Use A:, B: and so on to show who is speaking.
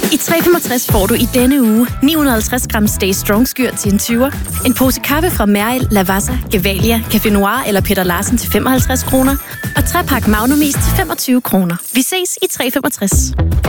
A: I 365 får du i denne uge 950 gram Stay Strong Skyr til en 20'er, en pose kaffe fra Mæril, Lavazza, Gevalia, Café Noir eller Peter Larsen til 55 kroner, og 3-pakke Magnumis til 25 kroner. Vi ses i 365.